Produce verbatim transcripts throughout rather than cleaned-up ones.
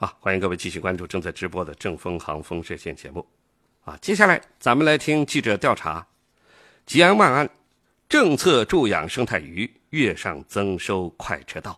啊，欢迎各位继续关注正在直播的正风航风热线节目。啊，接下来咱们来听记者调查：吉安万安政策助养生态鱼，月上增收快车道。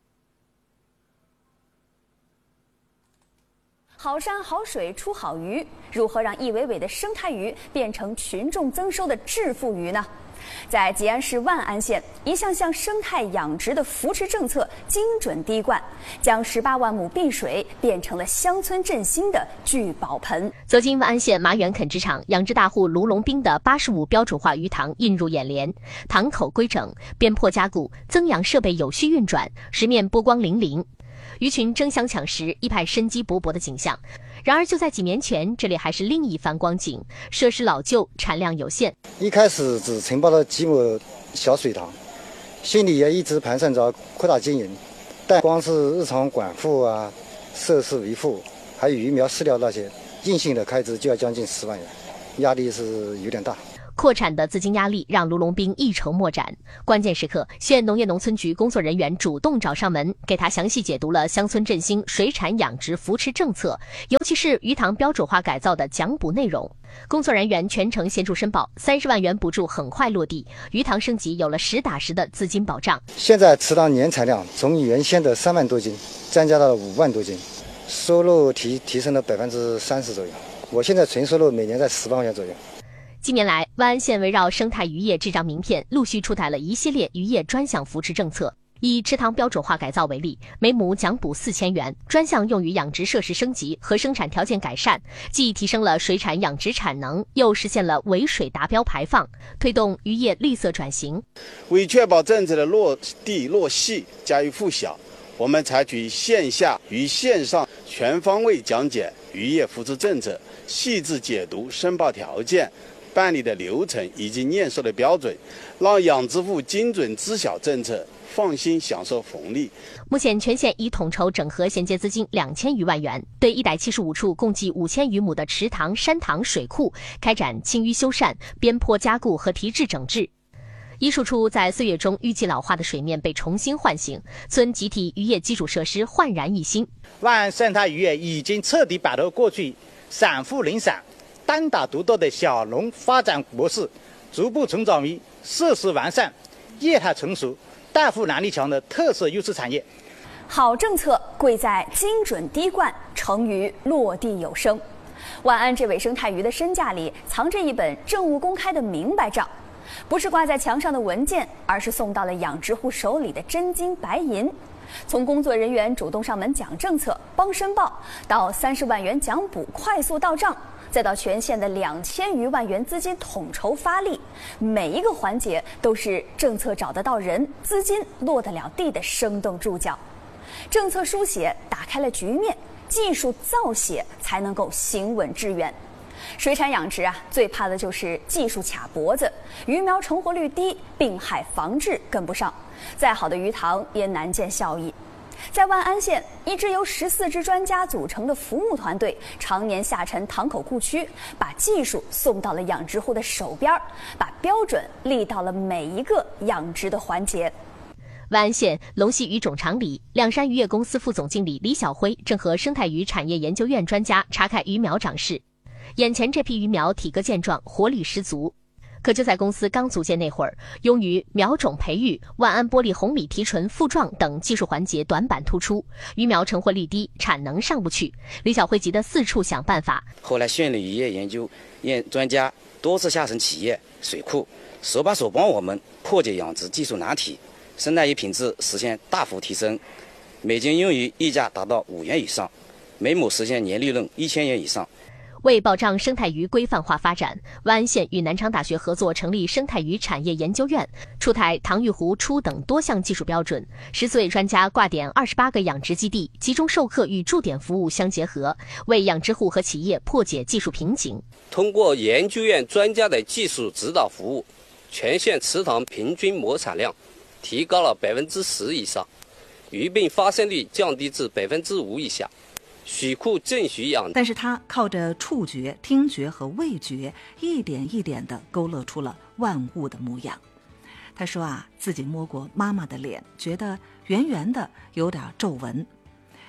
好山好水出好鱼，如何让一尾尾的生态鱼变成群众增收的致富鱼呢？在吉安市万安县，一项项生态养殖的扶持政策精准滴灌，将十八万亩碧水变成了乡村振兴的聚宝盆。 走进万安县马远垦殖场，养殖大户卢龙斌的八十五标准化鱼塘映入眼帘，塘口规整，边坡加固，增养设备有序运转，石面波光粼粼。鱼群争相抢食，一派生机勃勃的景象。然而就在几年前，这里还是另一番光景，设施老旧，产量有限。 一开始只承包了几亩小水塘，心里也一直盘算着扩大经营，但光是日常管护啊、设施维护，还有鱼苗饲料那些硬性的开支就要将近十万元，压力是有点大。 扩产的资金压力让卢龙斌一筹莫展，关键时刻，县农业农村局工作人员主动找上门，给他详细解读了乡村振兴、水产养殖扶持政策，尤其是鱼塘标准化改造的讲补内容。工作人员全程协助申报，三十万元补助很快落地，鱼塘升级有了实打实的资金保障。 现在池塘年产量从原先的三万多斤增加到了五万多斤，收入提提升了百分之三十左右。我现在纯收入每年在十万元左右。 近年来，万安县围绕生态渔业这张名片，陆续出台了一系列渔业专项扶持政策。以池塘标准化改造为例，每亩奖补四千元，专项用于养殖设施升级和生产条件改善，既提升了水产养殖产能，又实现了尾水达标排放，推动渔业绿色转型。 为确保政策的落地落细加以附小，我们采取线下与线上全方位讲解渔业扶持政策，细致解读申报条件、办理的流程以及验收的标准，让养殖户精准知晓政策，放心享受红利。 目前全县已统筹整合衔接资金两千余万元，对一百七十五处共计五千余亩的池塘、山塘、水库开展清淤修缮、边坡加固和提质整治。一处处在岁月中淤积老化的水面被重新唤醒，村集体渔业基础设施焕然一新。 万安生态渔业已经彻底摆脱过去散户零散、单打独斗的小农发展模式，逐步成长为设施完善、业态成熟、带货能力强的特色优势产业。 好政策贵在精准滴灌，成于落地有声。万安这尾生态鱼的身价里藏着一本政务公开的明白账，不是挂在墙上的文件，而是送到了养殖户手里的真金白银。从工作人员主动上门讲政策、帮申报，到三十万元奖补快速到账，再到全县的两千余万元资金统筹发力，每一个环节都是政策找得到人，资金落得了地的生动注脚。政策书写打开了局面，技术造写才能够行稳致远。水产养殖啊，最怕的就是技术卡脖子，鱼苗成活率低，病害防治跟不上，再好的鱼塘也难见效益。在万安县，一支由十四支专家组成的服务团队，常年下沉塘口库区，把技术送到了养殖户的手边，把标准立到了每一个养殖的环节。 万安县龙溪鱼种厂里，亮山渔业公司副总经理李晓辉正和生态鱼产业研究院专家查看鱼苗长势。眼前这批鱼苗体格健壮，活力十足。可就在公司刚组建那会儿，由于苗种培育、万安玻璃红米提纯复壮等技术环节短板突出，鱼苗成活率低，产能上不去。李晓辉急得四处想办法。 后来县里渔业研究院专家多次下沉企业、水库，手把手帮我们破解养殖技术难题，生态鱼品质实现大幅提升，每斤用鱼溢价达到五元以上，每亩实现年利润一千元以上。 为保障生态鱼规范化发展，万安县与南昌大学合作成立生态鱼产业研究院，出台塘玉湖初等多项技术标准，十四位专家挂点二十八个养殖基地，集中授课与驻点服务相结合，为养殖户和企业破解技术瓶颈。 通过研究院专家的技术指导服务，全县池塘平均亩产量提高了百分之十以上，鱼病发生率降低至百分之五以下。水库正徐养， 但是他靠着触觉、听觉和味觉，一点一点地勾勒出了万物的模样。他说啊，自己摸过妈妈的脸，觉得圆圆的，有点皱纹。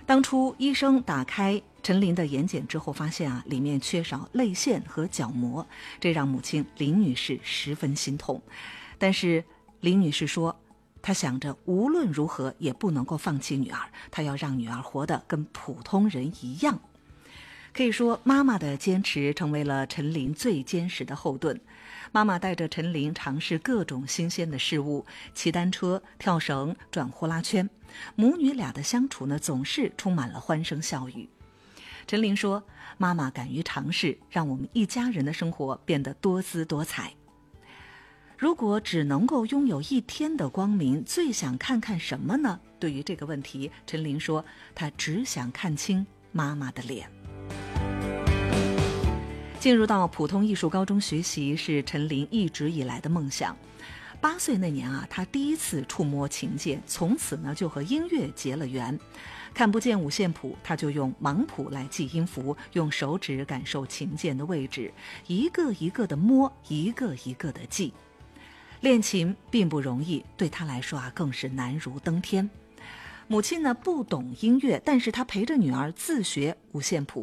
当初医生打开陈琳的眼睑之后，发现啊，里面缺少泪腺和角膜，这让母亲林女士十分心痛。但是林女士说，她想着无论如何也不能够放弃女儿，她要让女儿活得跟普通人一样。可以说，妈妈的坚持成为了陈琳最坚实的后盾。妈妈带着陈琳尝试各种新鲜的事物，骑单车、跳绳、转呼啦圈。母女俩的相处呢，总是充满了欢声笑语。陈琳说，妈妈敢于尝试，让我们一家人的生活变得多姿多彩。如果只能够拥有一天的光明，最想看看什么呢？对于这个问题，陈琳说，她只想看清妈妈的脸。进入到普通艺术高中学习是陈琳一直以来的梦想。八岁那年啊，她第一次触摸琴键，从此呢就和音乐结了缘。看不见五线谱，她就用盲谱来记音符，用手指感受琴键的位置，一个一个的摸，一个一个的记。练琴并不容易，对她来说啊，更是难如登天。母亲呢不懂音乐，但是她陪着女儿自学五线谱。